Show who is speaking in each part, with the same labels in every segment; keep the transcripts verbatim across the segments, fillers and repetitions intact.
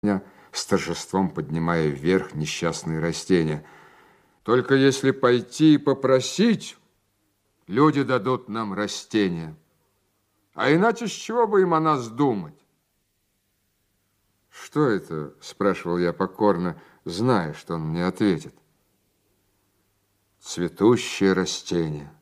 Speaker 1: меня, с торжеством поднимая вверх несчастные растения. Только если пойти и попросить, люди дадут нам растения. А иначе с чего бы им о нас думать? Что это? Спрашивал я покорно, зная, что он мне ответит. Цветущее растение.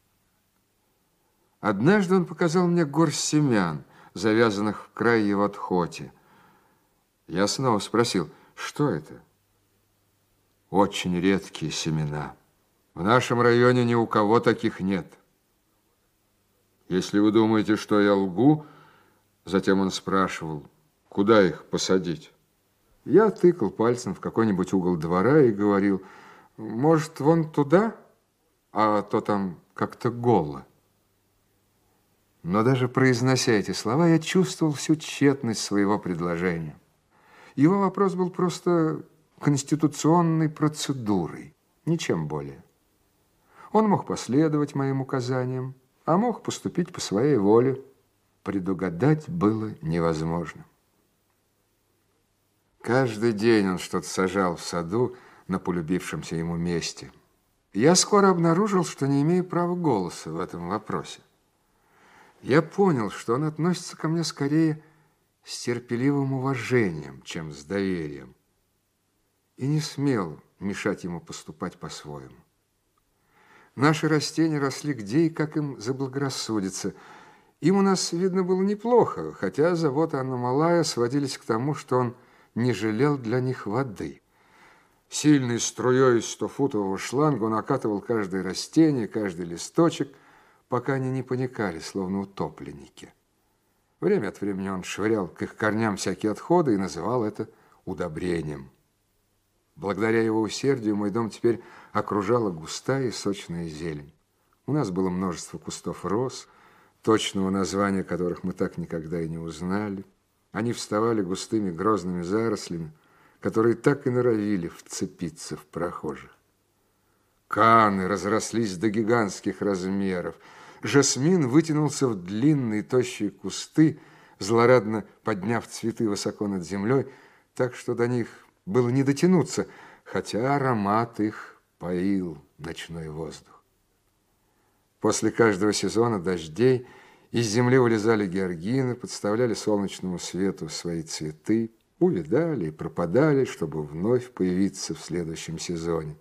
Speaker 1: Однажды он показал мне горсть семян, завязанных в край его тхоти. Я снова спросил, что это? Очень редкие семена. В нашем районе ни у кого таких нет. Если вы думаете, что я лгу, затем он спрашивал, куда их посадить? Я тыкал пальцем в какой-нибудь угол двора и говорил, может, вон туда, а то там как-то голо. Но даже произнося эти слова, я чувствовал всю тщетность своего предложения. Его вопрос был просто конституционной процедурой, ничем более. Он мог последовать моим указаниям, а мог поступить по своей воле. Предугадать было невозможно. Каждый день он что-то сажал в саду на полюбившемся ему месте. Я скоро обнаружил, что не имею права голоса в этом вопросе. Я понял, что он относится ко мне скорее с терпеливым уважением, чем с доверием, и не смел мешать ему поступать по-своему. Наши растения росли где и как им заблагорассудится. Им у нас, видно, было неплохо, хотя заботы Анна-Малая сводились к тому, что он не жалел для них воды. Сильной струей из стофутового шланга он окатывал каждое растение, каждый листочек, пока они не поникали, словно утопленники. Время от времени он швырял к их корням всякие отходы и называл это удобрением. Благодаря его усердию мой дом теперь окружала густая и сочная зелень. У нас было множество кустов роз, точного названия которых мы так никогда и не узнали. Они вставали густыми грозными зарослями, которые так и норовили вцепиться в прохожих. Каны разрослись до гигантских размеров. Жасмин вытянулся в длинные тощие кусты, злорадно подняв цветы высоко над землей, так что до них было не дотянуться, хотя аромат их поил ночной воздух. После каждого сезона дождей из земли вылезали георгины, подставляли солнечному свету свои цветы, увядали и пропадали, чтобы вновь появиться в следующем сезоне.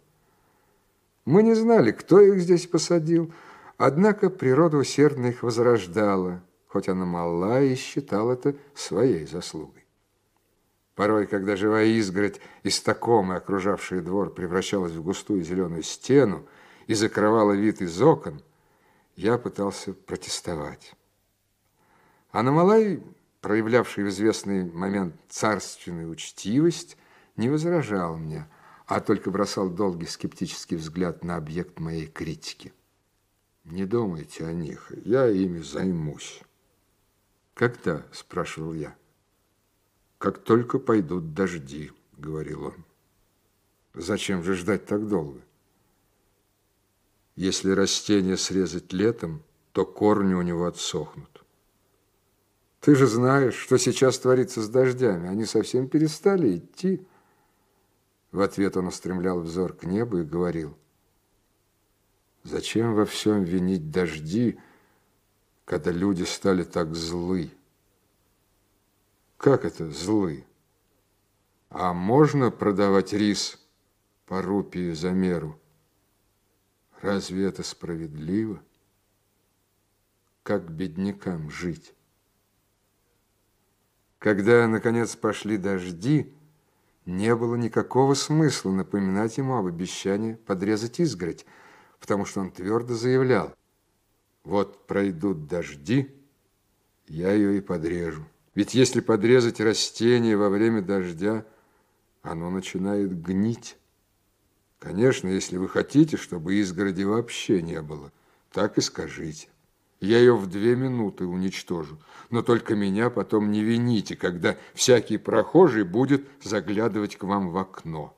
Speaker 1: Мы не знали, кто их здесь посадил, однако природа усердно их возрождала, хоть она мала и считала это своей заслугой. Порой, когда живая изгородь из токомы, окружавшая двор, превращалась в густую зеленую стену и закрывала вид из окон, я пытался протестовать. Анна-Малай, проявлявший в известный момент царственную учтивость, не возражал мне, а только бросал долгий скептический взгляд на объект моей критики. «Не думайте о них, я ими займусь». «Когда?» – спрашивал я. «Как только пойдут дожди», – говорил он. «Зачем же ждать так долго? Если растение срезать летом, то корни у него отсохнут. Ты же знаешь, что сейчас творится с дождями, они совсем перестали идти». В ответ он устремлял взор к небу и говорил: «Зачем во всем винить дожди, когда люди стали так злы?» «Как это злы? А можно продавать рис по рупии за меру? Разве это справедливо? Как беднякам жить?» Когда, наконец, пошли дожди, не было никакого смысла напоминать ему об обещании подрезать изгородь, потому что он твердо заявлял: «Вот пройдут дожди, я ее и подрежу. Ведь если подрезать растение во время дождя, оно начинает гнить. Конечно, если вы хотите, чтобы изгороди вообще не было, так и скажите. Я ее в две минуты уничтожу, но только меня потом не вините, когда всякий прохожий будет заглядывать к вам в окно».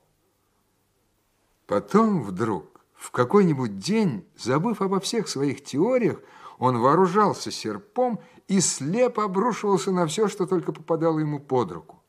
Speaker 1: Потом вдруг, в какой-нибудь день, забыв обо всех своих теориях, он вооружался серпом и слепо обрушивался на все, что только попадало ему под руку.